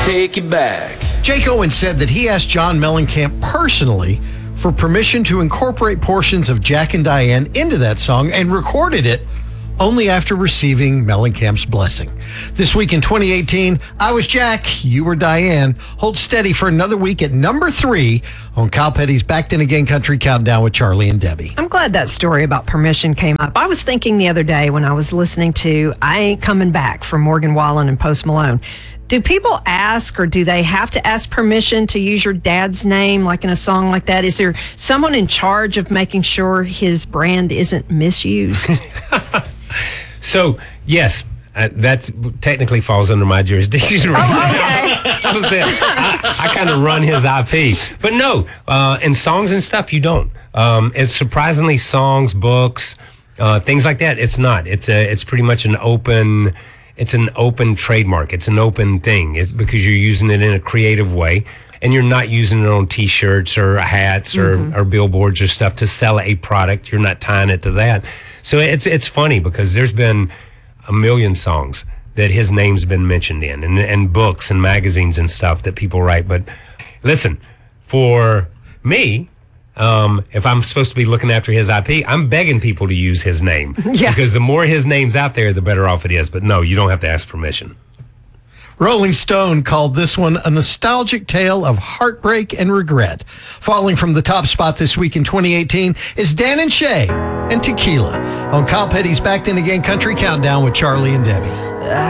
take it back. Jake Owen said that he asked John Mellencamp personally for permission to incorporate portions of Jack and Diane into that song and recorded it only after receiving Mellencamp's blessing. This week in 2018, I Was Jack, You Were Diane. Hold steady for another week at number 3 on Kyle Petty's Back Then Again Country Countdown with Charlie and Debbie. I'm glad that story about permission came up. I was thinking the other day when I was listening to I Ain't Coming Back from Morgan Wallen and Post Malone. Do people ask, or do they have to ask permission to use your dad's name like in a song like that? Is there someone in charge of making sure his brand isn't misused? So, yes, that technically falls under my jurisdiction. Right Oh, okay. I kind of run his IP. But no, in songs and stuff, you don't. It's surprisingly songs, books, things like that. It's not. It's pretty much an open trademark. It's an open thing. It's because you're using it in a creative way. And you're not using it on T-shirts or hats or billboards or stuff to sell a product. You're not tying it to that. So it's funny because there's been a million songs that his name's been mentioned in, and books and magazines and stuff that people write. But listen, for me, if I'm supposed to be looking after his IP, I'm begging people to use his name. Yeah. Because the more his name's out there, the better off it is. But no, you don't have to ask permission. Rolling Stone called this one a nostalgic tale of heartbreak and regret. Falling from the top spot this week in 2018 is Dan and Shay and Tequila on Kyle Petty's Back Then Again Country Countdown with Charlie and Debbie.